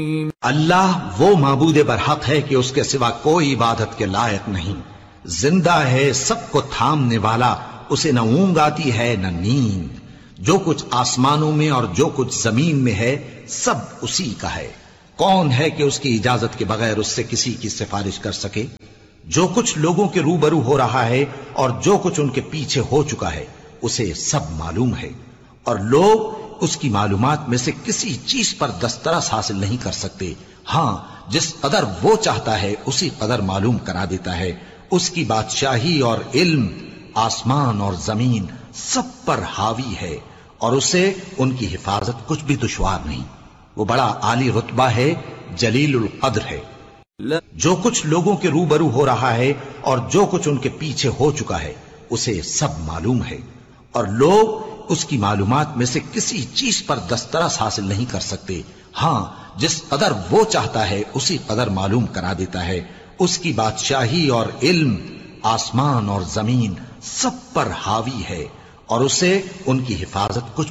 اللہ وہ معبود برحق ہے کہ اس کے سوا کوئی عبادت کے لائق نہیں، زندہ ہے، سب کو تھامنے والا، اسے نہ اونگ آتی ہے نہ نیند، جو کچھ آسمانوں میں اور جو کچھ زمین میں ہے سب اسی کا ہے۔ کون ہے کہ اس کی اجازت کے بغیر اس سے کسی کی سفارش کر سکے؟ جو کچھ لوگوں کے روبرو ہو رہا ہے اور جو کچھ ان کے پیچھے ہو چکا ہے اسے سب معلوم ہے، اور لوگ اس کی معلومات میں سے کسی چیز پر دسترس حاصل نہیں کر سکتے، ہاں جس قدر وہ چاہتا ہے اسی قدر معلوم کرا دیتا ہے۔ اس کی بادشاہی اور علم آسمان اور زمین سب پر حاوی ہے، اور اسے ان کی حفاظت کچھ بھی دشوار نہیں۔ وہ بڑا عالی رتبہ ہے، جلیل القدر ہے۔ جو کچھ لوگوں کے روبرو ہو رہا ہے اور جو کچھ ان کے پیچھے ہو چکا ہے اسے سب معلوم ہے، اور لوگ اس کی معلومات میں سے کسی چیز پر دسترس حاصل نہیں کر سکتے، ہاں جس قدر وہ چاہتا ہے اسی قدر معلوم کرا دیتا ہے۔ اس کی بادشاہی اور علم آسمان اور زمین سب پر حاوی ہے، اور اسے ان کی حفاظت کچھ